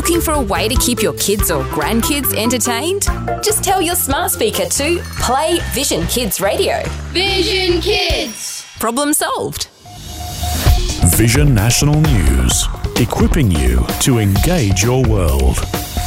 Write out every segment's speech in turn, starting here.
Looking for a way to keep your kids or grandkids entertained? Just tell your smart speaker to play Vision Kids Radio. Vision Kids! Problem solved. Vision National News, equipping you to engage your world.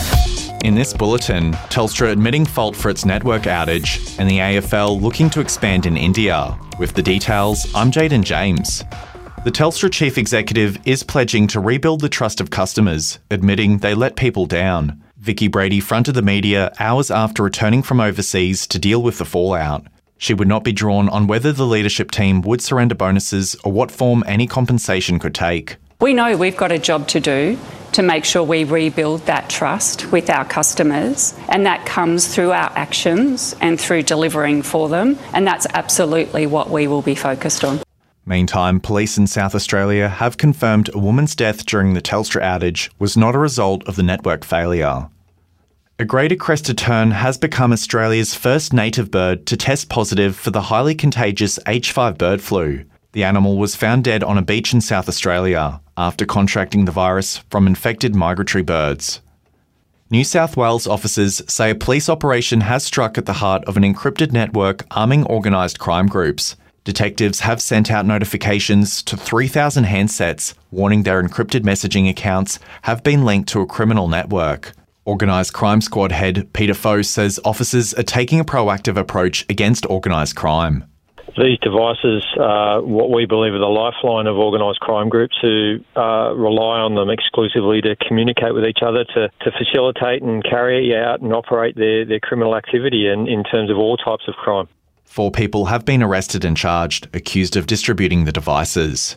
In this bulletin, Telstra admitting fault for its network outage and the AFL looking to expand in India. With the details, I'm Jaden James. The Telstra chief executive is pledging to rebuild the trust of customers, admitting they let people down. Vicky Brady fronted the media hours after returning from overseas to deal with the fallout. She would not be drawn on whether the leadership team would surrender bonuses or what form any compensation could take. We know we've got a job to do to make sure we rebuild that trust with our customers, and that comes through our actions and through delivering for them, and that's absolutely what we will be focused on. Meantime, police in South Australia have confirmed a woman's death during the Telstra outage was not a result of the network failure. A greater crested tern has become Australia's first native bird to test positive for the highly contagious H5 bird flu. The animal was found dead on a beach in South Australia after contracting the virus from infected migratory birds. New South Wales officers say a police operation has struck at the heart of an encrypted network arming organised crime groups. Detectives have sent out notifications to 3,000 handsets warning their encrypted messaging accounts have been linked to a criminal network. Organised Crime Squad head Peter Foe says officers are taking a proactive approach against organised crime. These devices are what we believe are the lifeline of organised crime groups who rely on them exclusively to communicate with each other, to facilitate and carry out and operate their criminal activity in terms of all types of crime. 4 people have been arrested and charged, accused of distributing the devices.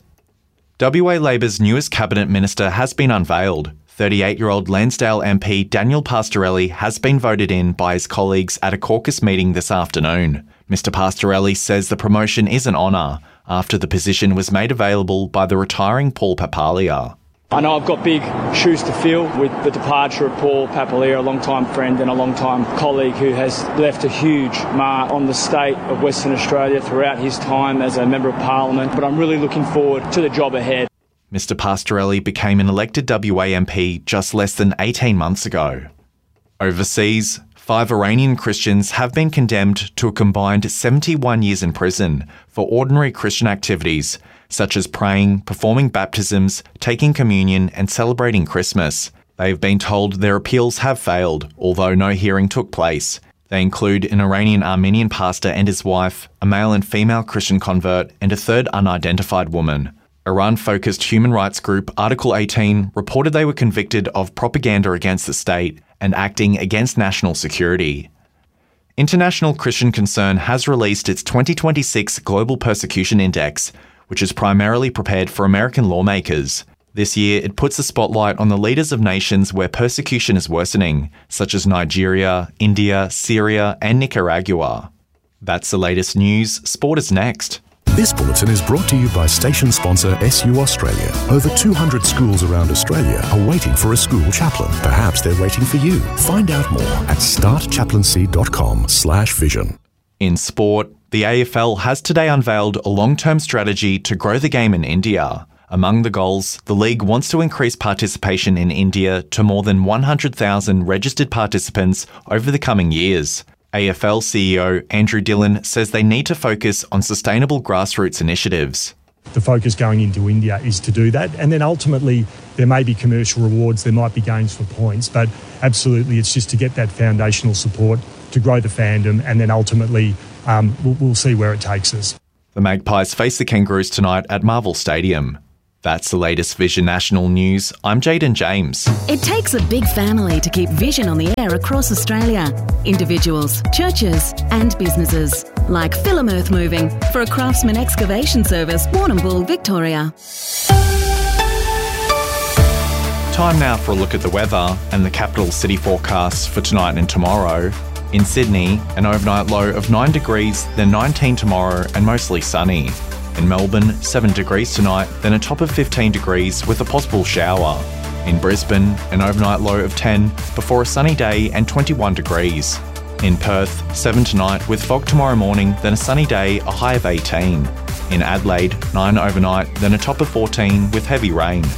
WA Labor's newest cabinet minister has been unveiled. 38-year-old Lansdale MP Daniel Pastorelli has been voted in by his colleagues at a caucus meeting this afternoon. Mr Pastorelli says the promotion is an honour after the position was made available by the retiring Paul Papalia. I know I've got big shoes to fill with the departure of Paul Papalia, a long-time friend and a long-time colleague who has left a huge mark on the state of Western Australia throughout his time as a Member of Parliament. But I'm really looking forward to the job ahead. Mr Pastorelli became an elected WA MP just less than 18 months ago. Overseas, 5 Iranian Christians have been condemned to a combined 71 years in prison for ordinary Christian activities such as praying, performing baptisms, taking communion and celebrating Christmas. They have been told their appeals have failed, although no hearing took place. They include an Iranian Armenian pastor and his wife, a male and female Christian convert, and a third unidentified woman. Iran-focused human rights group Article 18 reported they were convicted of propaganda against the state and acting against national security. International Christian Concern has released its 2026 Global Persecution Index, which is primarily prepared for American lawmakers. This year, it puts a spotlight on the leaders of nations where persecution is worsening, such as Nigeria, India, Syria, and Nicaragua. That's the latest news. Sport is next. This bulletin is brought to you by station sponsor SU Australia. Over 200 schools around Australia are waiting for a school chaplain. Perhaps they're waiting for you. Find out more at startchaplaincy.com/vision. In sport, the AFL has today unveiled a long-term strategy to grow the game in India. Among the goals, the league wants to increase participation in India to more than 100,000 registered participants over the coming years. AFL CEO Andrew Dillon says they need to focus on sustainable grassroots initiatives. The focus going into India is to do that, and then ultimately there may be commercial rewards, there might be gains for points, but absolutely it's just to get that foundational support to grow the fandom, and then ultimately we'll see where it takes us. The Magpies face the Kangaroos tonight at Marvel Stadium. That's the latest Vision National News. I'm Jaden James. It takes a big family to keep Vision on the air across Australia. Individuals, churches and businesses. Like Film Earth Moving for a Craftsman excavation service, Warrnambool, Victoria. Time now for a look at the weather and the capital city forecasts for tonight and tomorrow. In Sydney, an overnight low of 9 degrees, then 19 tomorrow and mostly sunny. In Melbourne, 7 degrees tonight, then a top of 15 degrees with a possible shower. In Brisbane, an overnight low of 10 before a sunny day and 21 degrees. In Perth, 7 tonight with fog tomorrow morning, then a sunny day, a high of 18. In Adelaide, 9 overnight, then a top of 14 with heavy rain.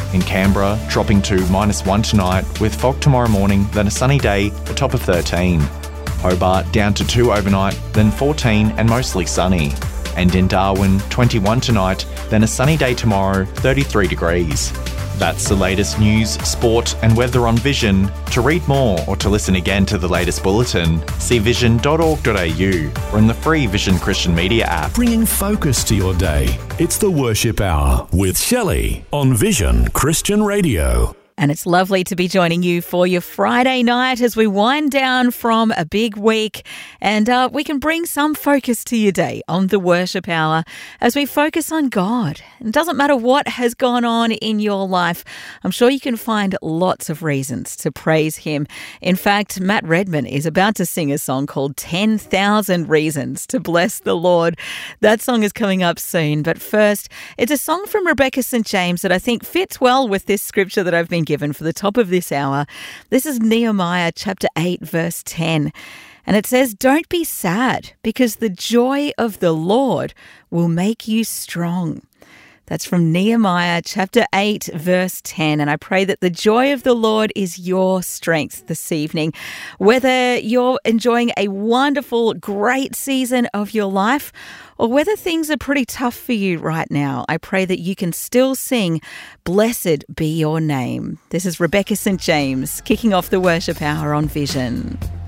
In Canberra, dropping to -1 tonight, with fog tomorrow morning, then a sunny day, a top of 13. Hobart down to 2 overnight, then 14 and mostly sunny. And in Darwin, 21 tonight, then a sunny day tomorrow, 33 degrees. That's the latest news, sport and weather on Vision. To read more or to listen again to the latest bulletin, see vision.org.au or in the free Vision Christian Media app. Bringing focus to your day. It's the Worship Hour with Shelley on Vision Christian Radio. And it's lovely to be joining you for your Friday night as we wind down from a big week, and we can bring some focus to your day on the Worship Hour as we focus on God. It doesn't matter what has gone on in your life. I'm sure you can find lots of reasons to praise Him. In fact, Matt Redman is about to sing a song called 10,000 Reasons to Bless the Lord. That song is coming up soon. But first, it's a song from Rebecca St. James that I think fits well with this scripture that I've been given for the top of this hour. This is Nehemiah chapter 8, verse 10. And it says, "Don't be sad, because the joy of the Lord will make you strong." That's from Nehemiah chapter 8, verse 10. And I pray that the joy of the Lord is your strength this evening. Whether you're enjoying a wonderful, great season of your life, or whether things are pretty tough for you right now, I pray that you can still sing, "Blessed be your name." This is Rebecca St. James kicking off the Worship Hour on Vision.